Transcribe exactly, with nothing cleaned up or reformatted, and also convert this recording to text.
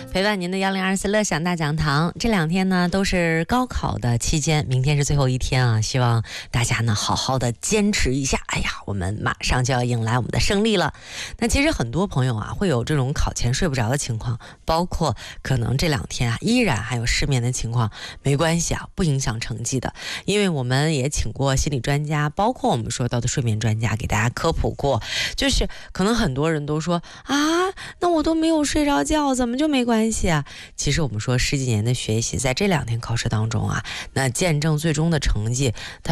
陪伴您的幺零二四乐享大讲堂，这两天呢都是高考的期间，明天是最后一天啊，希望大家呢好好的坚持一下。哎呀，我们马上就要迎来我们的胜利了。那其实很多朋友啊会有这种考前睡不着的情况，包括可能这两天啊依然还有失眠的情况，没关系啊，不影响成绩的，因为我们也请过心理专家，包括我们说到的睡眠专家给大家科普过，就是可能很多人都说啊，那我都没有睡着觉，怎么就没关系啊？其实我们说十几年的学习，在这两天考试当中啊，那见证最终的成绩，它